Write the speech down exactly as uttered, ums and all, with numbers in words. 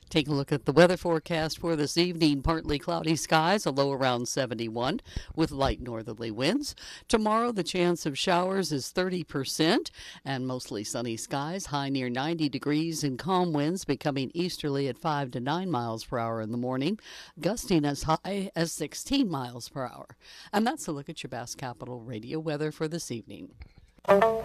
Take a look at the weather forecast for this evening. Partly cloudy skies, a low around seventy-one with light northerly winds. Tomorrow, the chance of showers is thirty percent and mostly sunny skies, high near ninety degrees and calm winds becoming easterly at five to nine miles per hour in the morning, gusting as high as sixteen miles per hour. And that's a look at your Bass Capital radio weather for this evening.